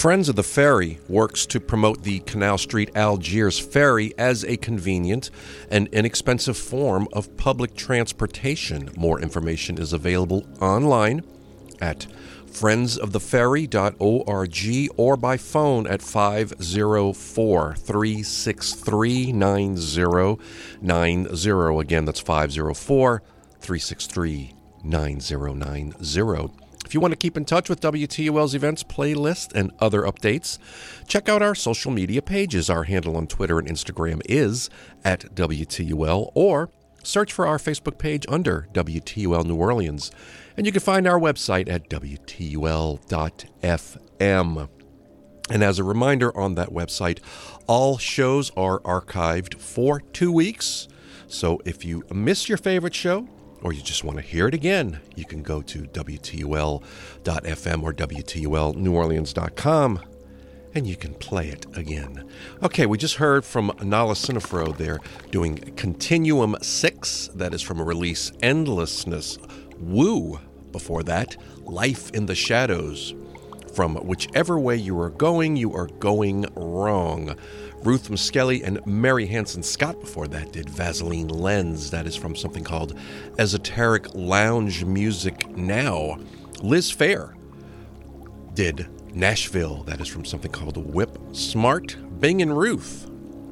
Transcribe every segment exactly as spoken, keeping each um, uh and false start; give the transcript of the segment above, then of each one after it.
Friends of the Ferry works to promote the Canal Street Algiers Ferry as a convenient and inexpensive form of public transportation. More information is available online at friends of the ferry dot org or by phone at five oh four, three six three, nine oh nine oh. Again, that's five oh four, three six three, nine oh nine oh. If you want to keep in touch with W T U L's events, playlist, and other updates, check out our social media pages. Our handle on Twitter and Instagram is at W T U L, or search for our Facebook page under W T U L New Orleans. And you can find our website at W T U L dot F M. And as a reminder, on that website, all shows are archived for two weeks. So if you miss your favorite show, or you just want to hear it again, you can go to W T U L dot F M or W T U L New Orleans dot com, and you can play it again. Okay, we just heard from Nala Cinefro there doing Continuum six. That is from a release, Endlessness. Woo! Before that, Life in the Shadows. From Whichever Way You Are Going, You Are Going Wrong. Ruth Muskelly and Mary Hanson Scott before that did Vaseline Lens. That is from something called Esoteric Lounge Music Now. Liz Phair did Nashville. That is from something called Whip Smart. Bing and Ruth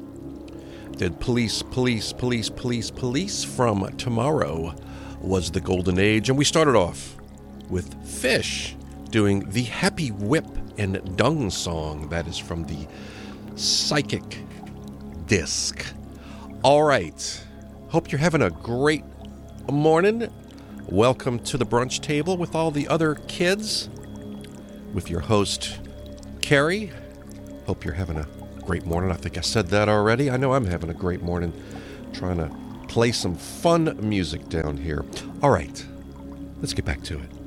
did Police, Police, Police, Police, Police from Tomorrow Was the Golden Age. And we started off with Fish doing the Happy Whip and Dung Song. That is from the Psychic Disc. All right. Hope you're having a great morning. Welcome to the brunch table with all the other kids. With your host, Carrie. Hope you're having a great morning. I think I said that already. I know I'm having a great morning. Trying to play some fun music down here. All right. Let's get back to it.